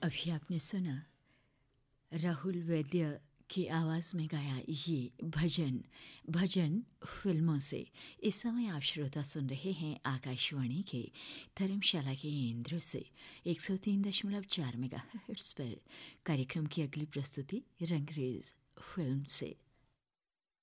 अभी आपने सुना राहुल वैद्य की आवाज़ में गाया ये भजन फिल्मों से। इस समय आप श्रोता सुन रहे हैं आकाशवाणी के धर्मशाला के केंद्र से 103.4 मेगाहर्ट्ज़ पर। कार्यक्रम की अगली प्रस्तुति रंगरेज फिल्म से।